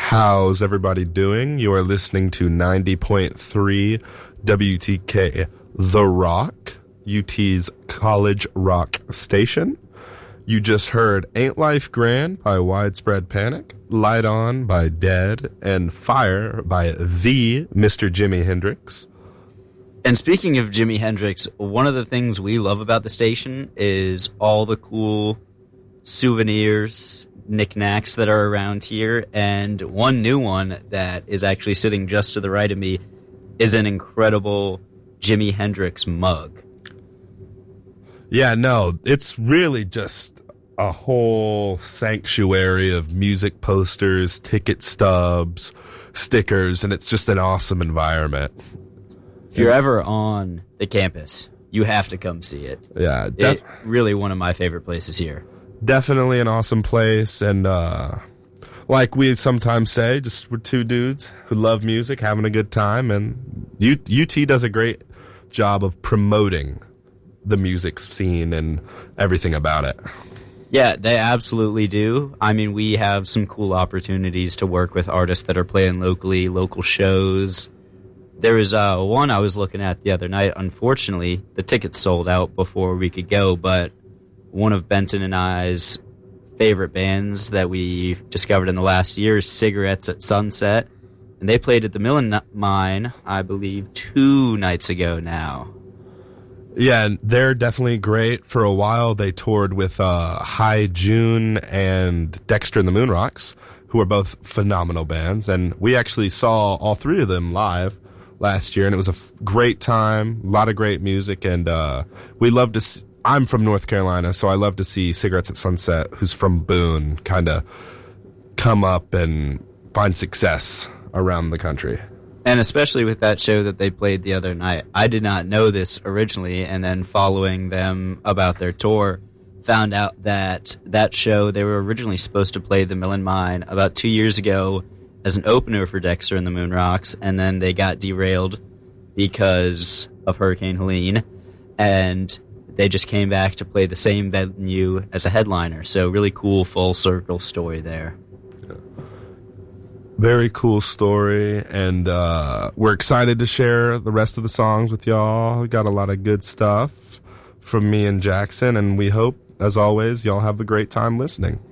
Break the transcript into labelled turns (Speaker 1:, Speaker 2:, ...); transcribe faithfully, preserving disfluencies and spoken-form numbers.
Speaker 1: How's everybody doing? You are listening to ninety point three W T K The Rock, U T's college rock station. You just heard Ain't Life Grand by Widespread Panic, Light On by Dead, and Fire by the Mister Jimi Hendrix.
Speaker 2: And speaking of Jimi Hendrix, one of the things we love about the station is all the cool souvenirs, knickknacks that are around here, and one new one that is actually sitting just to the right of me is an incredible Jimi Hendrix mug.
Speaker 1: Yeah, no, it's really just a whole sanctuary of music posters, ticket stubs, stickers, and it's just an awesome environment.
Speaker 2: If you're ever on the campus, you have to come see it.
Speaker 1: Yeah, def-
Speaker 2: it's really one of my favorite places here.
Speaker 1: Definitely an awesome place, and uh, like we sometimes say, just we're two dudes who love music, having a good time, and U- UT does a great job of promoting the music scene and everything about it.
Speaker 2: Yeah, they absolutely do. I mean, we have some cool opportunities to work with artists that are playing locally, local shows. There was uh, one I was looking at the other night. Unfortunately, the tickets sold out before we could go, but one of Benton and I's favorite bands that we discovered in the last year is Cigarettes at Sunset, and they played at the Millen Mine, I believe, two nights ago now.
Speaker 1: Yeah, and they're definitely great. For a while, they toured with uh, High June and Dexter and the Moonrocks, who are both phenomenal bands, and we actually saw all three of them live last year, and it was a f- great time, a lot of great music, and uh, we love to see, I'm from North Carolina, so I love to see Cigarettes at Sunset, who's from Boone, kind of come up and find success around the country.
Speaker 2: And especially with that show that they played the other night. I did not know this originally, and then following them about their tour, found out that that show, they were originally supposed to play the Millen Mine about two years ago as an opener for Dexter and the Moonrocks, and then they got derailed because of Hurricane Helene, and they just came back to play the same venue as a headliner. So really cool full circle story there.
Speaker 1: Very cool story, and uh, we're excited to share the rest of the songs with y'all. We got a lot of good stuff from me and Jackson, and we hope, as always, y'all have a great time listening.